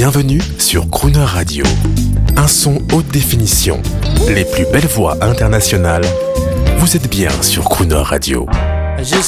Bienvenue sur Crooner Radio. Un son haute définition. Les plus belles voix internationales. Vous êtes bien sur Crooner Radio.